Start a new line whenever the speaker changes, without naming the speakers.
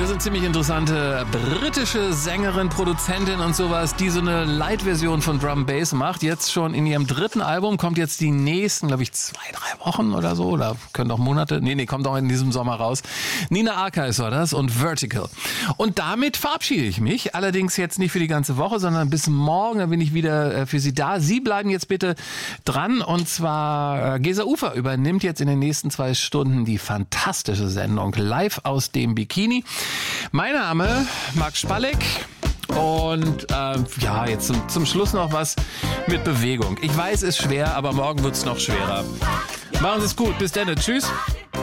Das ist eine ziemlich interessante britische Sängerin, Produzentin und sowas, die so eine Light-Version von Drum Bass macht. Jetzt schon in ihrem 3. Album, kommt jetzt die nächsten, glaube ich, 2-3 Wochen oder so. Oder können auch Monate. Nee, kommt auch in diesem Sommer raus. Nina Archives war das und Vertical. Und damit verabschiede ich mich. Allerdings jetzt nicht für die ganze Woche, sondern bis morgen, dann bin ich wieder für Sie da. Sie bleiben jetzt bitte dran. Und zwar Gesa Ufer übernimmt jetzt in den nächsten 2 Stunden die fantastische Sendung Live aus dem Bikini. Mein Name, Marc Spalleck. Und jetzt zum Schluss noch was mit Bewegung. Ich weiß, es ist schwer, aber morgen wird es noch schwerer. Machen Sie es gut. Bis dann. Tschüss.